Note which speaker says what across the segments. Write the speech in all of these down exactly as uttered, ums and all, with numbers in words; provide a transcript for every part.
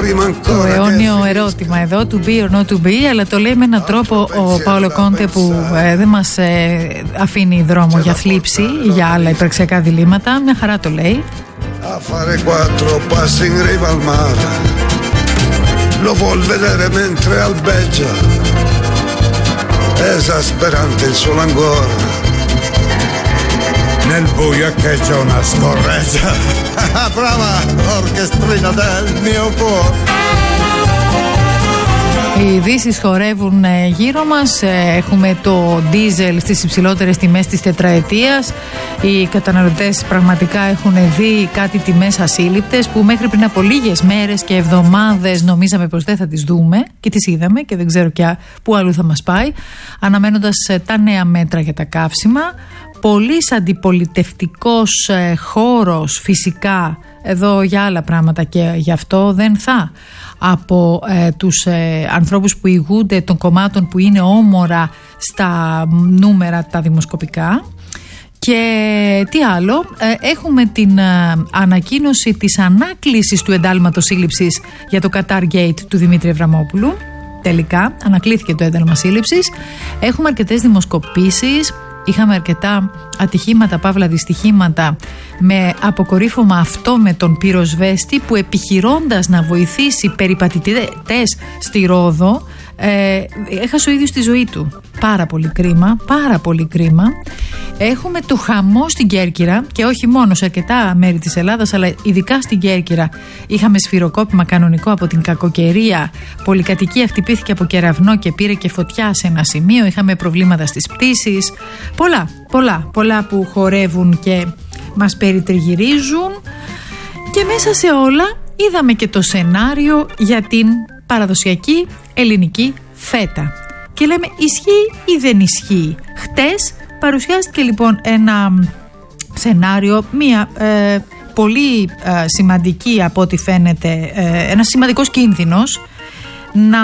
Speaker 1: Το αιώνιο ερώτημα εδώ, to be or not to be, αλλά το λέει με έναν τρόπο ο Πάολο Κόντε που ε, δεν μας ε, αφήνει δρόμο για θλίψη ή για άλλα υπαρξιακά διλήμματα. Μια χαρά το λέει.
Speaker 2: A fare quattro passi in riva al mare, lo vuol vedere mentre albeggia, esasperante il suo languore, nel buio echeggia una scorreggia. Brava orchestrina del mio cuore.
Speaker 1: Οι ειδήσεις χορεύουν γύρω μας. Έχουμε το ντίζελ στις υψηλότερες τιμές της τετραετίας. Οι καταναλωτές πραγματικά έχουν δει κάτι τιμές ασύλληπτες που μέχρι πριν από λίγες μέρες και εβδομάδες νομίζαμε πως δεν θα τις δούμε και τις είδαμε και δεν ξέρω και πού αλλού θα μας πάει, αναμένοντας τα νέα μέτρα για τα καύσιμα. Πολύς αντιπολιτευτικός χώρος φυσικά εδώ για άλλα πράγματα και γι' αυτό δεν θα από ε, τους ε, ανθρώπους που ηγούνται των κομμάτων που είναι όμορα στα νούμερα τα δημοσκοπικά. Και τι άλλο, ε, έχουμε την ε, ανακοίνωση της ανάκλησης του εντάλματος σύλληψης για το Qatar Gate του Δημήτρη Εβραμόπουλου. Τελικά ανακλήθηκε το ένταλμα σύλληψης. Έχουμε αρκετές δημοσκοπήσεις. Είχαμε αρκετά ατυχήματα, παύλα δυστυχήματα, με αποκορύφωμα αυτό με τον πυροσβέστη που επιχειρώντας να βοηθήσει περιπατητές στη Ρόδο ε, έχασε ο ίδιος τη ζωή του. Πάρα πολύ κρίμα, πάρα πολύ κρίμα. Έχουμε το χαμό στην Κέρκυρα και όχι μόνο σε αρκετά μέρη της Ελλάδας, αλλά ειδικά στην Κέρκυρα είχαμε σφυροκόπημα κανονικό από την κακοκαιρία. Πολυκατοικία χτυπήθηκε από κεραυνό και πήρε και φωτιά σε ένα σημείο. Είχαμε προβλήματα στις πτήσεις. Πολλά, πολλά, πολλά που χορεύουν και μας περιτριγυρίζουν. Και μέσα σε όλα είδαμε και το σενάριο για την παραδοσιακή ελληνική φέτα. Και λέμε ισχύει ή δεν ισχύει. Χτες παρουσιάστηκε λοιπόν ένα σενάριο, μία ε, πολύ ε, σημαντική από ό,τι φαίνεται, ε, ένας σημαντικός κίνδυνος να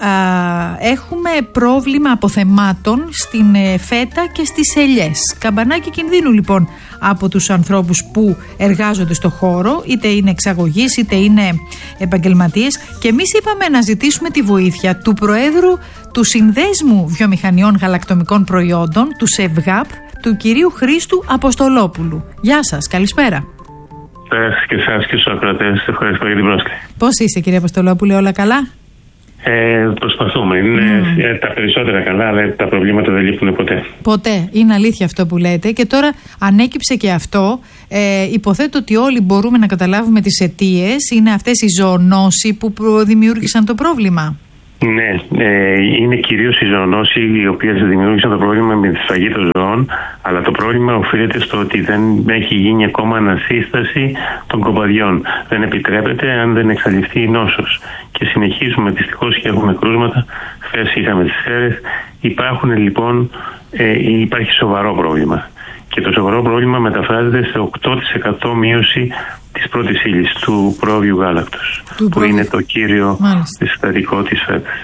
Speaker 1: ε, έχουμε πρόβλημα αποθεμάτων στην ε, φέτα και στις ελιές. Καμπανάκι κινδύνου λοιπόν από τους ανθρώπους που εργάζονται στο χώρο, είτε είναι εξαγωγείς είτε είναι επαγγελματίες, και εμείς είπαμε να ζητήσουμε τη βοήθεια του Προέδρου του Συνδέσμου Βιομηχανιών Γαλακτομικών Προϊόντων, του ΣΕΒΓΑΠ, του κυρίου Χρήστου Αποστολόπουλου. Γεια σας, καλησπέρα.
Speaker 3: Καλησπέρα και εσάς και στους ακροατές. Ευχαριστώ για την πρόσκληση.
Speaker 1: Πώς είστε κύριε Αποστολόπουλε, όλα καλά?
Speaker 3: Ε, προσπαθούμε. Είναι mm. τα περισσότερα καλά, αλλά τα προβλήματα δεν λείπουν ποτέ.
Speaker 1: Ποτέ. Είναι αλήθεια αυτό που λέτε. Και τώρα ανέκυψε και αυτό. Ε, υποθέτω ότι όλοι μπορούμε να καταλάβουμε τις αιτίες. Είναι αυτές οι ζωονόσοι που δημιούργησαν το πρόβλημα.
Speaker 3: Ναι, ε, είναι κυρίως οι ζωονόσοι οι οποίες δημιούργησαν το πρόβλημα με τη σφαγή των ζώων, αλλά το πρόβλημα οφείλεται στο ότι δεν έχει γίνει ακόμα ανασύσταση των κοπαδιών. Δεν επιτρέπεται αν δεν εξαλειφθεί η νόσος. Και συνεχίζουμε δυστυχώς και έχουμε κρούσματα. Χθες είχαμε τις Σέρρες. Υπάρχουν λοιπόν, ε, υπάρχει σοβαρό πρόβλημα. Και το σοβαρό πρόβλημα μεταφράζεται σε οκτώ τοις εκατό μείωση της πρώτης ύλης του πρόβειου γάλακτος, του που πρόβει... είναι το κύριο συστατικό της φέτας.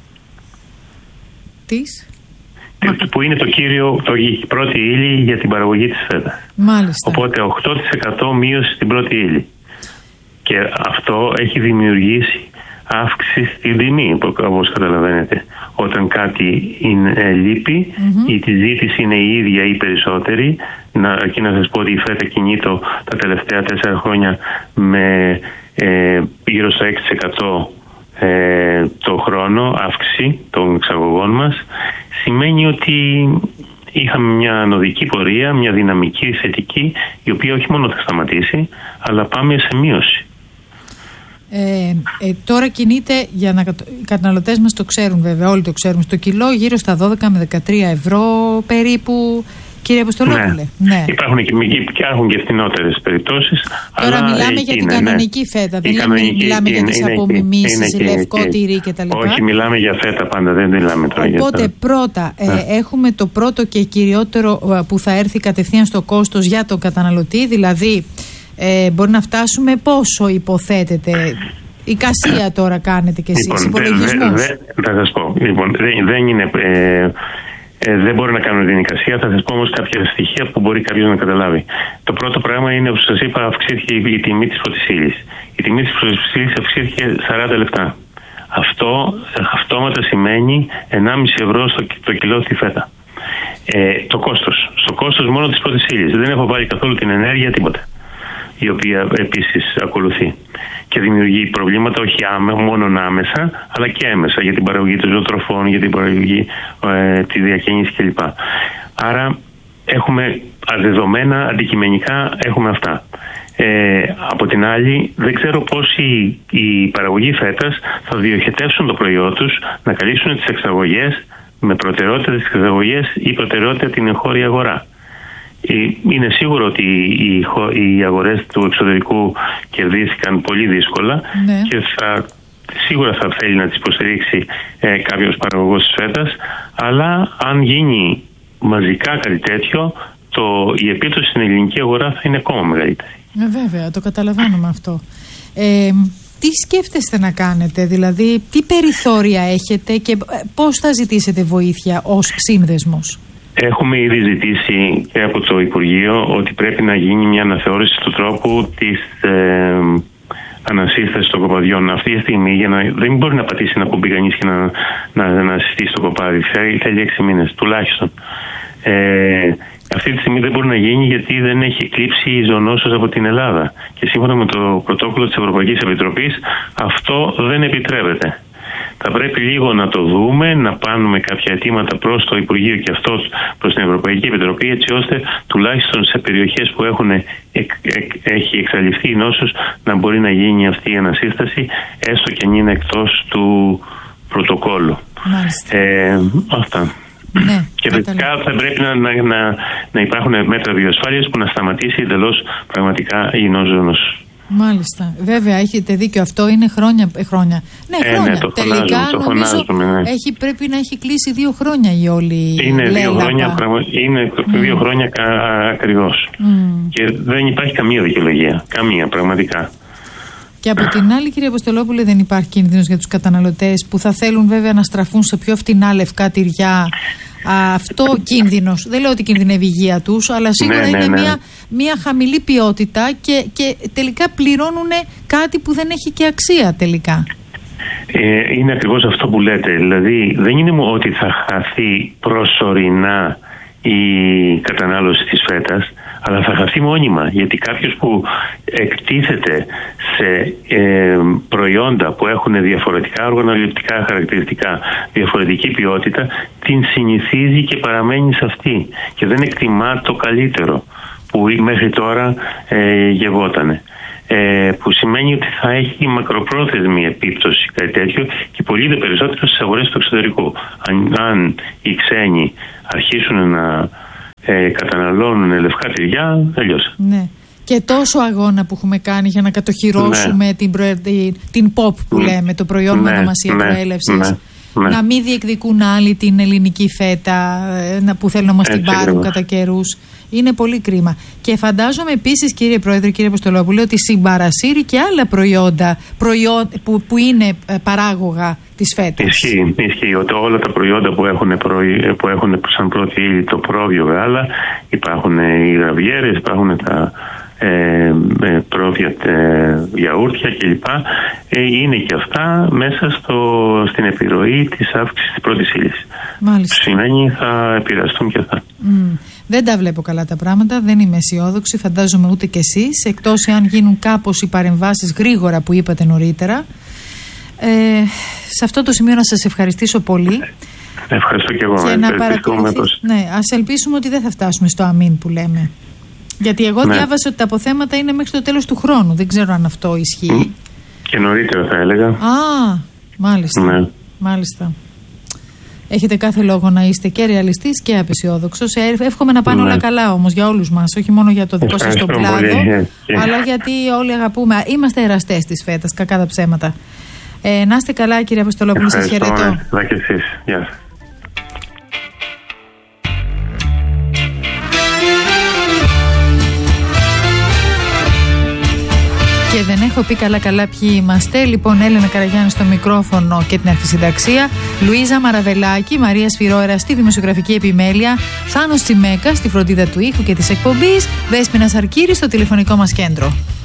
Speaker 1: Της?
Speaker 3: Που είναι το κύριο, το, η πρώτη ύλη για την παραγωγή της φέτας.
Speaker 1: Μάλιστα.
Speaker 3: Οπότε οκτώ τοις εκατό μείωση στην πρώτη ύλη. Και αυτό έχει δημιουργήσει αύξηση στην τιμή, όπως καταλαβαίνετε. Όταν κάτι είναι, λείπει, mm-hmm. η τη ζήτηση είναι η ίδια ή περισσότερη. Να, εκεί να σας πω ότι η φέτα κινείται τα τελευταία τέσσερα χρόνια με ε, γύρω στο έξι τοις εκατό ε, το χρόνο αύξηση των εξαγωγών μας. Σημαίνει ότι είχαμε μια ανωδική πορεία, μια δυναμική θετική, η οποία όχι μόνο θα σταματήσει, αλλά πάμε σε μείωση.
Speaker 1: Ε, ε, τώρα κινείται, για να οι καταναλωτές μας το ξέρουν βέβαια, όλοι το ξέρουν, στο κιλό γύρω στα δώδεκα με δεκατρία ευρώ περίπου, κύριε Αποστολόπουλε.
Speaker 3: Ναι.
Speaker 1: Ναι.
Speaker 3: Υπάρχουν και, υπάρχουν και φθηνότερες περιπτώσεις.
Speaker 1: Τώρα αλλά μιλάμε για την κανονική ναι. φέτα, δεν λέμε, μιλάμε είναι, για τις απομιμήσεις, λευκό και, τυρί κτλ.
Speaker 3: Όχι, μιλάμε για φέτα πάντα, δεν μιλάμε τώρα για
Speaker 1: Οπότε πρώτα ε, ναι. έχουμε το πρώτο και κυριότερο που θα έρθει κατευθείαν στο κόστος για τον καταναλωτή, δηλαδή Ε, μπορεί να φτάσουμε πόσο υποθέτεται, εικασία τώρα κάνετε και εσείς,
Speaker 3: λοιπόν,
Speaker 1: υπολογισμούς.
Speaker 3: Δε, δε, θα σας πω, λοιπόν, δεν, δεν είναι, ε, Ε, δεν μπορώ να κάνω την εικασία, θα σας πω όμως κάποια στοιχεία που μπορεί κάποιος να καταλάβει. Το πρώτο πράγμα είναι, όπως σας είπα, αυξήθηκε η τιμή της πρώτης ύλης. Η τιμή της πρώτης ύλης αυξήθηκε σαράντα λεπτά. Αυτό αυτόματα σημαίνει ενάμιση ευρώ στο το κιλό στη φέτα. Ε, το κόστος. Στο κόστος μόνο της πρώτης ύλης. Δεν έχω βάλει καθόλου την ενέργεια, τίποτα. Η οποία επίσης ακολουθεί. Και δημιουργεί προβλήματα όχι άμε, μόνο άμεσα, αλλά και έμεσα για την παραγωγή των ζωοτροφών, για την παραγωγή ε, τη διακίνηση κλπ. Άρα έχουμε δεδομένα, αντικειμενικά έχουμε αυτά. Ε, από την άλλη, δεν ξέρω πώς οι, οι παραγωγοί φέτας θα διοχετεύσουν το προϊόν τους να καλύψουν τις εξαγωγές με προτεραιότητα τις εξαγωγές ή προτεραιότητα την εγχώρια αγορά. Είναι σίγουρο ότι οι αγορές του εξωτερικού κερδίστηκαν πολύ δύσκολα, ναι. Και θα, σίγουρα θα θέλει να τις υποστηρίξει ε, κάποιος παραγωγός της φέτας, αλλά αν γίνει μαζικά κάτι τέτοιο, το, η επίπτωση στην ελληνική αγορά θα είναι ακόμα μεγαλύτερη.
Speaker 1: Ε, βέβαια, το καταλαβαίνουμε αυτό. Ε, τι σκέφτεστε να κάνετε, δηλαδή τι περιθώρια έχετε και πώς θα ζητήσετε βοήθεια ως σύνδεσμος?
Speaker 3: Έχουμε ήδη ζητήσει και από το Υπουργείο ότι πρέπει να γίνει μια αναθεώρηση του τρόπου της ε, ανασύστασης των κοπαδιών. Αυτή τη στιγμή για να, δεν μπορεί να πατήσει ένα κουμπί κανείς και να, να, να συστήσει το κοπάδι. Θέλει, θέλει έξι μήνες τουλάχιστον. Ε, αυτή τη στιγμή δεν μπορεί να γίνει γιατί δεν έχει εκλείψει η ζωονόσος από την Ελλάδα. Και σύμφωνα με το πρωτόκολλο της Ευρωπαϊκής Επιτροπής αυτό δεν επιτρέπεται. Θα πρέπει λίγο να το δούμε, να κάνουμε κάποια αιτήματα προς το Υπουργείο και αυτό προς την Ευρωπαϊκή Επιτροπή, έτσι ώστε τουλάχιστον σε περιοχές που έχουν εκ, εκ, έχει εξαλειφθεί η νόσος να μπορεί να γίνει αυτή η ανασύσταση, έστω και αν είναι εκτός του πρωτοκόλλου. Ε, αυτά.
Speaker 1: Ναι,
Speaker 3: και φυσικά θα πρέπει να, να, να, να υπάρχουν μέτρα βιοασφάλειας που να σταματήσει εντελώς πραγματικά η νόσος.
Speaker 1: Μάλιστα. Βέβαια, έχετε δίκιο. Αυτό είναι χρόνια. χρόνια. Ναι, χρόνια. Ε, ναι, το
Speaker 3: Τελικά,
Speaker 1: το νομίζω, ναι. έχει, πρέπει να έχει κλείσει δύο χρόνια η όλη
Speaker 3: είναι
Speaker 1: λέλαπα.
Speaker 3: Δύο χρόνια, είναι mm. δύο χρόνια ακριβώς. Mm. Και δεν υπάρχει καμία δικαιολογία. Καμία, πραγματικά.
Speaker 1: Και από την άλλη, κύριε Αποστολόπουλε, δεν υπάρχει κίνδυνος για τους καταναλωτές που θα θέλουν βέβαια να στραφούν σε πιο φτηνά λευκά τυριά. Αυτό κίνδυνος. Δεν λέω ότι κινδυνεύει η υγεία τους, αλλά σίγουρα ναι, ναι, είναι ναι. Μια, μια χαμηλή ποιότητα και, και τελικά πληρώνουν κάτι που δεν έχει και αξία τελικά.
Speaker 3: Ε, είναι ακριβώς αυτό που λέτε. Δηλαδή δεν είναι μόνο ότι θα χαθεί προσωρινά η κατανάλωση της φέτας, αλλά θα χαθεί μόνιμα, γιατί κάποιος που εκτίθεται σε ε, προϊόντα που έχουν διαφορετικά οργανοληπτικά χαρακτηριστικά, διαφορετική ποιότητα, την συνηθίζει και παραμένει σε αυτή και δεν εκτιμά το καλύτερο που μέχρι τώρα ε, γευότανε. Ε, που σημαίνει ότι θα έχει μακροπρόθεσμη επίπτωση κάτι τέτοιο και πολύ δε περισσότερο στις αγορές του εξωτερικού. Αν, αν οι ξένοι αρχίσουν να ε, καταναλώνουν λευκά τυριά, τελειώσα.
Speaker 1: Ναι. Και τόσο αγώνα που έχουμε κάνει για να κατοχυρώσουμε ναι. την, προε... την pop που ναι. λέμε, το προϊόν με ονομασία ναι. προέλευσης. Ναι. Ναι. Να μην διεκδικούν άλλοι την ελληνική φέτα που θέλουν να μας την πάρουν κατά καιρούς. Είναι πολύ κρίμα. Και φαντάζομαι επίσης, κύριε Πρόεδρε, κύριε Αποστολόπουλε, ότι συμπαρασύρει και άλλα προϊόντα προϊόν, που, που είναι παράγωγα της φέτας. Ισχύει,
Speaker 3: ισχύει ότι όλα τα προϊόντα που έχουν, προϊ... που έχουν σαν πρώτη ύλη το πρόβιο γάλα, υπάρχουν οι γραβιέρες, υπάρχουν τα ε, πρόβια ε, γιαούρτια κλπ. Ε, είναι και αυτά μέσα στο, στην επιρροή της αύξησης της πρώτης ύλης.
Speaker 1: Μάλιστα.
Speaker 3: Σημαίνει θα επηρεαστούν και αυτά.
Speaker 1: Mm. Δεν τα βλέπω καλά τα πράγματα, δεν είμαι αισιόδοξη, φαντάζομαι ούτε κι εσείς, εκτός εάν γίνουν κάπως οι παρεμβάσεις γρήγορα που είπατε νωρίτερα. Ε, σε αυτό το σημείο να σας ευχαριστήσω πολύ.
Speaker 3: Ευχαριστώ και εγώ.
Speaker 1: Και να παρακολουθεί... ναι, ας ελπίσουμε ότι δεν θα φτάσουμε στο αμήν που λέμε. Γιατί εγώ ναι. διάβασα ότι τα αποθέματα είναι μέχρι το τέλος του χρόνου. Δεν ξέρω αν αυτό ισχύει.
Speaker 3: Και νωρίτερα θα έλεγα.
Speaker 1: Α, μάλιστα. Ναι. Μάλιστα. Έχετε κάθε λόγο να είστε και ρεαλιστής και απεσιόδοξος. Εύχομαι να πάνε ναι. όλα καλά όμως για όλους μας, όχι μόνο για το δικό σας τον κλάδο, αλλά γιατί όλοι αγαπούμε. Είμαστε εραστές της φέτας, κακά τα ψέματα. Ε, να είστε καλά, κύριε Αποστολόπουλε, σας χαιρετώ.
Speaker 3: Ναι. Και εσείς. Γεια σας.
Speaker 1: Και δεν έχω πει καλά-καλά ποιοι είμαστε. Λοιπόν, Έλενα Καραγιάννη στο μικρόφωνο και την αρχισυνταξία. Λουίζα Μαραβελάκη, Μαρία Σφυρόερα στη δημοσιογραφική επιμέλεια. Θάνος Τσιμέκα στη φροντίδα του ήχου και της εκπομπής. Δέσποινα Σαρκύρη στο τηλεφωνικό μας κέντρο.